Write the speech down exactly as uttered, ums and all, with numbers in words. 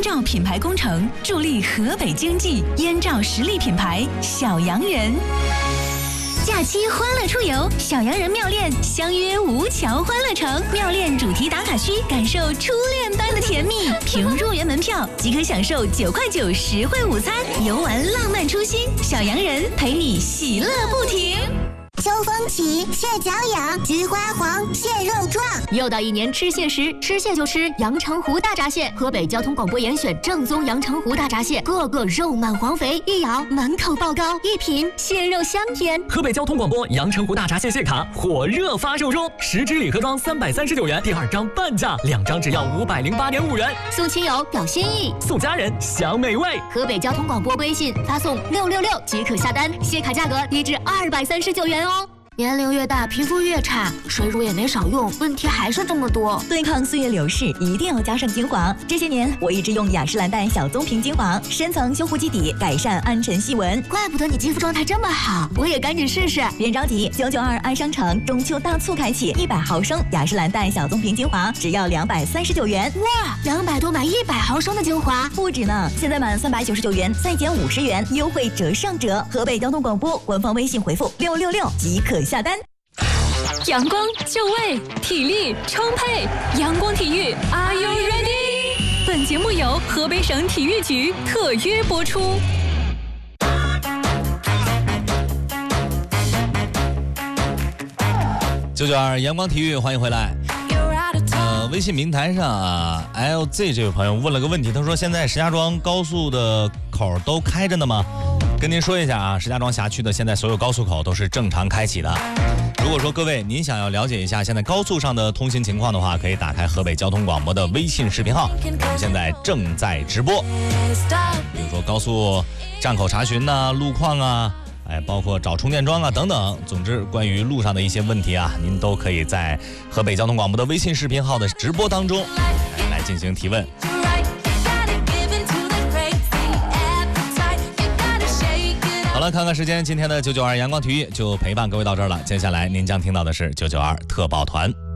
兆品牌工程助力河北经济，燕赵实力品牌小洋人。假期欢乐出游，小洋人妙恋相约吴桥欢乐城，妙恋主题打卡区，感受初恋般的甜蜜。凭入园门票即可享受九块九实惠午餐，游玩浪漫初心，小洋人陪你喜乐不停。 秋风起，蟹脚痒，菊花黄，蟹肉壮。 又到一年吃蟹时，吃蟹就吃阳澄湖大闸蟹。河北交通广播严选正宗阳澄湖大闸蟹，个个肉满黄肥，一咬满口爆膏，一品蟹肉香甜。 河北交通广播阳澄湖大闸蟹蟹卡火热发售中，十支礼盒装三百三十九元，第二张半价，两张只要五百零八点五元。 送亲友表心意， 送家人享美味。 河北交通广播微信发送六六六即可下单，蟹卡价格低至二百三十九元哦。年龄越大，皮肤越差，水乳也没少用，问题还是这么多。 对抗岁月流逝，一定要加上精华。这些年，我一直用雅诗兰黛小棕瓶精华，深层修护基底，改善暗沉细纹。 怪不得你肌肤状态这么好，我也赶紧试试。 别着急，九九二爱商城中秋大促开启，一百毫升雅诗兰黛小棕瓶精华只要两百三十九元。 哇，两百多买一百毫升的精华， 不止呢！现在满三百九十九元再减五十元，优惠折上折。河北交通广播官方微信回复六六六即可下单。 阳光就位，体力充沛，阳光体育 Are you ready？ 本节目由河北省体育局特约播出。 九九二阳光体育，欢迎回来。呃，微信平台上啊 ，L Z 这位朋友问了个问题，他说现在石家庄高速的口都开着呢吗？跟您说一下啊，石家庄辖区的现在所有高速口都是正常开启的。如果说各位您想要了解一下现在高速上的通行情况的话，可以打开河北交通广播的微信视频号，我们现在正在直播。比如说高速站口查询呐、啊、路况啊，哎，包括找充电桩啊等等，总之关于路上的一些问题啊，您都可以在河北交通广播的微信视频号的直播当中来进行提问。好了，看看时间，今天的九九二阳光体育就陪伴各位到这儿了。接下来您将听到的是九九二特报团。